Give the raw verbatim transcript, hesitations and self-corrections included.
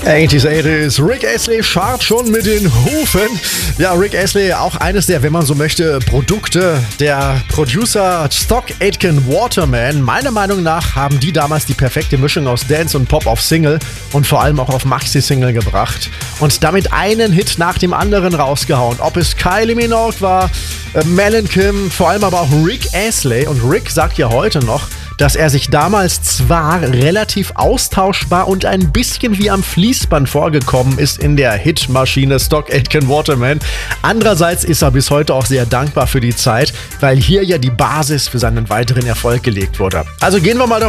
achtziger, achtziger. Rick Astley scharrt schon mit den Hufen. Ja, Rick Astley, auch eines der, wenn man so möchte, Produkte der Producer Stock Aitken Waterman. Meiner Meinung nach haben die damals die perfekte Mischung aus Dance und Pop auf Single und vor allem auch auf Maxi-Single gebracht und damit einen Hit nach dem anderen rausgehauen. Ob es Kylie Minogue war, äh, Mel and Kim, vor allem aber auch Rick Astley. Und Rick sagt ja heute noch, dass er sich damals zwar relativ austauschbar und ein bisschen wie am Fließband vorgekommen ist in der Hitmaschine Stock Aitken Waterman. Andererseits ist er bis heute auch sehr dankbar für die Zeit, weil hier ja die Basis für seinen weiteren Erfolg gelegt wurde. Also gehen wir mal